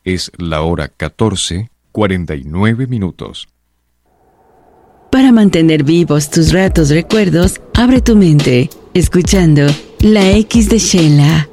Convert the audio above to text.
Es la hora 14:49. Para mantener vivos tus ratos recuerdos, abre tu mente, escuchando La X de Sheila.